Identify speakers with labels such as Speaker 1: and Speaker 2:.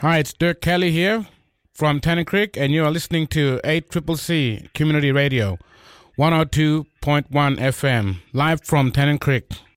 Speaker 1: Hi, it's Dirk Kelly here from Tennant Creek, and you are listening to 8CCC Community Radio, 102.1 FM, live from Tennant Creek.